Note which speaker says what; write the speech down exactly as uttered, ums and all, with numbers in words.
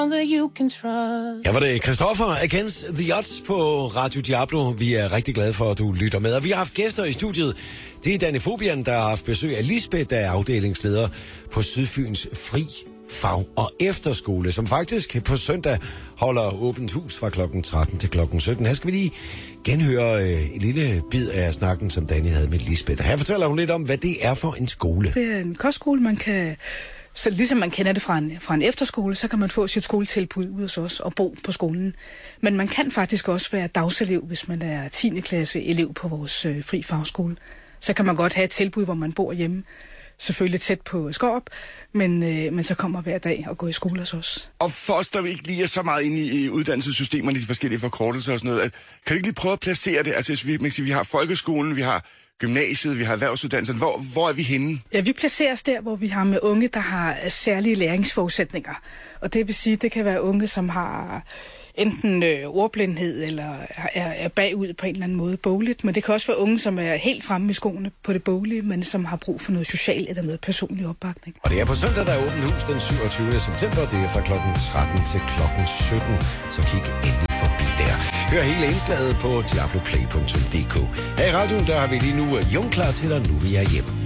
Speaker 1: Her var det Christoffer Against the Odds på Radio Diablo. Vi er rigtig glade for, at du lytter med. Og vi har haft gæster i studiet. Det er Danny Fobian, der har haft besøg af Lisbeth, der er afdelingsleder på Sydfyns Fri Fag- og Efterskole, som faktisk på søndag holder åbent hus fra klokken tretten til klokken sytten. Her skal vi lige genhøre øh, en lille bid af snakken, som Danny havde med Lisbeth. Her fortæller hun lidt om, hvad det er for en skole.
Speaker 2: Det er en kostskole, man kan... Så ligesom man kender det fra en, fra en efterskole, så kan man få sit skoletilbud ud hos os og bo på skolen. Men man kan faktisk også være dagselev, hvis man er tiende klasse elev på vores øh, fri fagskole. Så kan man godt have et tilbud, hvor man bor hjemme. Selvfølgelig tæt på Skårup, men, øh, men så kommer hver dag og går i skole hos os.
Speaker 3: Og for os, der ikke lige er så meget inde i, i uddannelsessystemerne, de forskellige forkortelser og sådan noget, at, kan du ikke lige prøve at placere det? Altså, vi, man siger, vi har folkeskolen, vi har gymnasiet, vi har erhvervsuddannelsen. Hvor, hvor er vi henne?
Speaker 2: Ja, vi placerer os der, hvor vi har med unge, der har særlige læringsforudsætninger. Og det vil sige, det kan være unge, som har enten øh, ordblindhed eller er, er bagud på en eller anden måde bogligt. Men det kan også være unge, som er helt fremme i skoene på det boglige, men som har brug for noget socialt eller noget personlig opbakning.
Speaker 1: Og det er på søndag, der er åbent hus den syvogtyvende september. Det er fra klokken tretten til klokken sytten. Så kig endelig forbi der. Hør hele indslaget på diabloplay punktum d k. Her i radioen, der har vi lige nu Jung klar til dig. Nu vi er hjemme.